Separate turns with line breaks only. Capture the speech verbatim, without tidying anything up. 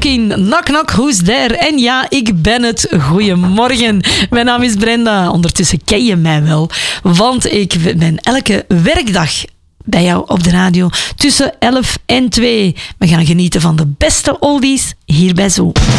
Walking, knock knock, who's there? En ja, ik ben het. Goedemorgen. Mijn naam is Brenda. Ondertussen ken je mij wel, want ik ben elke werkdag bij jou op de radio tussen elf en twee. We gaan genieten van de beste oldies hier bij Zoo.